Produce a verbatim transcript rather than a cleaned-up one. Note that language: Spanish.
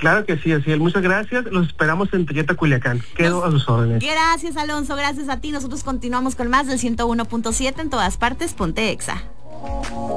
Claro que sí, así es. Muchas gracias. Los esperamos en Telleta, Culiacán. Quedo Nos... a sus órdenes. Gracias, Alonso. Gracias a ti. Nosotros continuamos con más del ciento uno punto siete en todas partes. Ponte Exa.